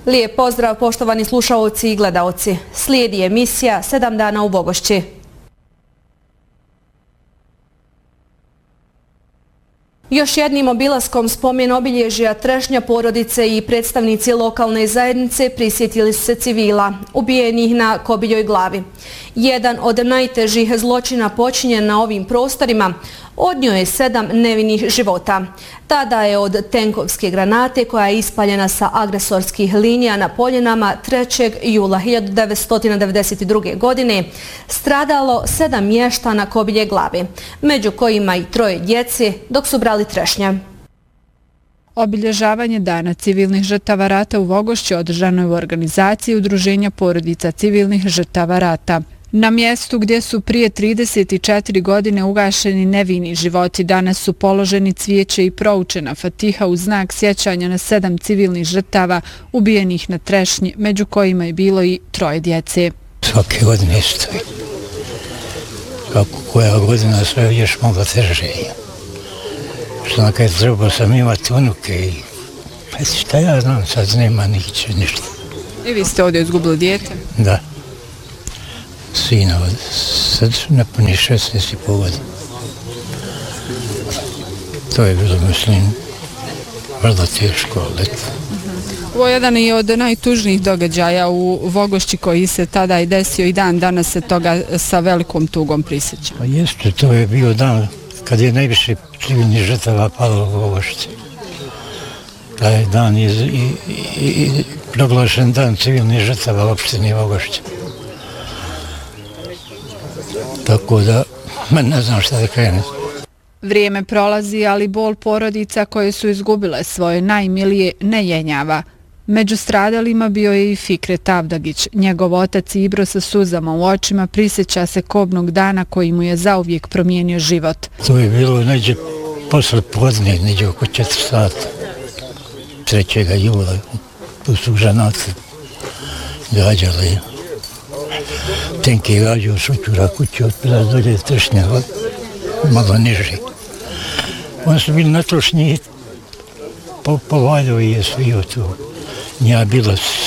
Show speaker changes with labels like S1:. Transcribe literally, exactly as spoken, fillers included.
S1: Lijep pozdrav poštovani slušaoci i gledaoci. Slijedi emisija Sedam dana u Vogošći. Još jednim obilaskom spomen obilježja trešnja porodice i predstavnici lokalne zajednice prisjetili su se civila, ubijenih na Kobiljoj glavi. Jedan od najtežih zločina počinjen na ovim prostorima odnio je sedam nevinih života. Tada je od tenkovske granate koja je ispaljena sa agresorskih linija na Poljenama trećeg jula hiljadu devetsto devedeset druge. godine stradalo sedam mještana Kobilje glave, među kojima i troje djece dok su brali trešnje.
S2: Obilježavanje Dana civilnih žrtava rata u Vogošći održano je u organizaciji Udruženja porodica civilnih žrtava rata. Na mjestu gdje su prije trideset četiri godine ugašeni nevini životi, danas su položeni cvijeće i proučena fatiha u znak sjećanja na sedam civilnih žrtava ubijenih na trešnji, među kojima je bilo i troje djece.
S3: Svake godine stoji. Kako koja godina sve još malo teže. Što na kaj trebao sam imati unuke i šta ja znam, sad nema niće ništa.
S2: I vi ste ovdje izgubili dijete?
S3: Da. Sina, sad ne puni šesnaest i pol godina. To je bilo, mislim, vrlo teško, ali eto.
S2: Ovo je jedan i od najtužnijih događaja u Vogošći koji se tada i desio i dan danas se toga sa velikom tugom prisjeća.
S3: Pa jeste, to je bio dan kad je najviše civilnih žrtava palo u Vogošći. Taj dan je i, i, i proglašen dan civilnih žrtava u opštini Vogošća. Tako da, ne znam šta da krene.
S2: Vrijeme prolazi, ali bol porodica koje su izgubile svoje najmilije ne jenjava. Među stradalima bio je i Fikret Avdagić. Njegov otac Ibro sa suzama u očima prisjeća se kobnog dana koji mu je zauvijek promijenio život.
S3: To je bilo neđe posle podne, neđe oko četiri sata. trećeg jula, tu su žanaci gađali. Tenke gađao sučura kuću, otpila dolje trešnja, malo niži. Oni su bili na trošnji, povaljao je svio tu. Nja bilo